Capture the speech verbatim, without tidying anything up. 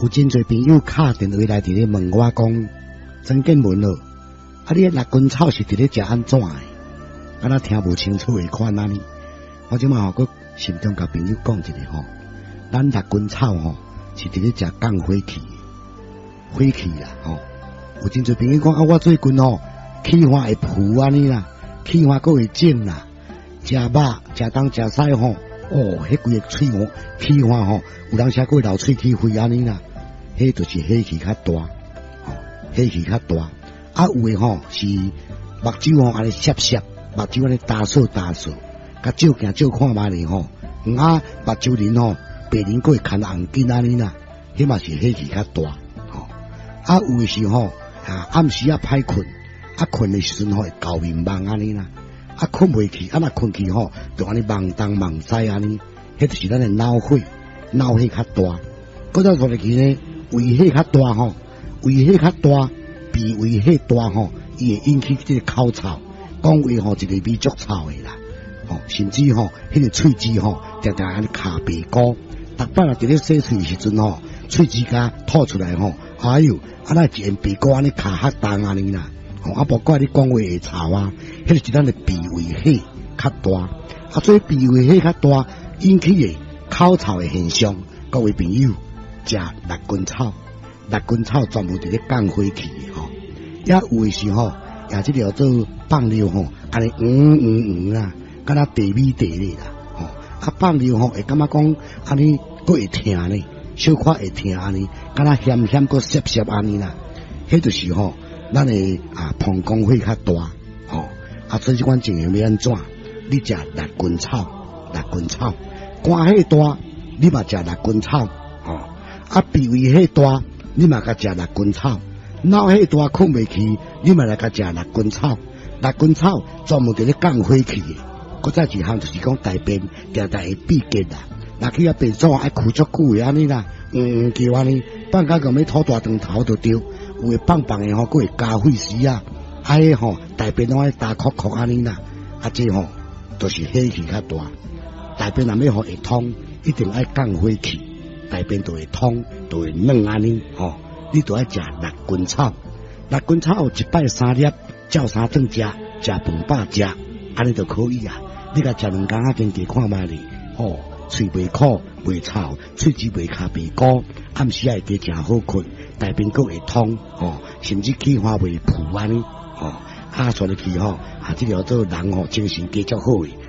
有真侪朋友敲电话来伫咧问我讲，曾建文咯，啊你六根草是伫咧食安怎的？敢若听无清楚的款安尼。我即马吼，佮心中甲朋友讲一下吼，咱六根草吼是伫咧食降火气，火气啦吼。有真侪朋友讲啊，我最近吼气化会浮安尼啦，气化佫会肿啦，食肉食东食西吼。哦，迄规个喙吼气化吼，有人写过流喙齿灰安尼啦，迄就是火气较大，吼、哦，火气较大。啊，有诶吼是目睭吼安尼涩涩，目睭安尼打扫打扫，甲照镜照看嘛哩吼，啊，目睭鳞吼白鳞佫会牵红筋安尼啦，迄嘛是火气较大，吼、哦。啊，有诶是吼啊暗时啊歹困，啊困诶时阵吼会搞面盲安尼啦。啊，困袂去，啊，若困去吼，就安尼盲东盲西安尼，迄就是咱诶脑火，脑火较大。搁再说落去呢，胃火较大吼，胃火较大，脾胃火大吼，伊会引起即个口臭，讲话吼一个味足臭诶啦，吼，甚至吼迄个喙齿吼，常常安尼卡白膏，逐摆若伫咧洗喙时阵吼，喙齿甲吐出来吼，哎哟，啊那一沿白膏安尼卡较重安尼啦。啊，无怪你讲话会臭啊，迄就是咱的脾胃火较大，啊，所以脾胃火较大引起的口臭的现象。各位朋友，食六根草，六根草专门伫咧降火气的吼，也有诶是吼，也即条做放尿吼，安尼嗯嗯嗯啊，敢若地米地咧啦，吼，啊放尿吼会感觉讲安尼佫会疼呢，小可会疼安尼，敢若咸咸佫涩涩安尼啦，迄就是吼。咱诶啊，膀胱火较大，吼、哦、啊，所以即款情形要安怎？你食六根草，六根草，肝火大，你嘛食六根草，吼、哦、啊，脾胃火大，你嘛甲食六根草，脑火大困袂去，你嘛来甲食六根草，六根草专门伫咧降火气诶。搁再一项就是讲大便常常会闭结啦，若去啊便所爱哭足久诶安尼啦，嗯叫安尼，放假咁要吐大肠头就对。有诶棒棒诶吼，佫会加血丝啊，啊迄吼大便拢爱打壳壳安尼啦，啊这吼就是火气较大，大便若要互会通，一定爱降火气，大便就会通，就会软安尼吼。你就爱食六根草，六根草一摆三粒，照三顿食，食饭饱食，安尼就可以啊。你甲食两工仔经加看卖哩，吼，喙袂苦袂臭，喙齿袂卡白膏，暗时会加诚好困。大便佫会通，吼、哦，甚至气化袂浮安尼，吼、哦，啊，所以去吼，啊，即条做人吼精神加足好诶。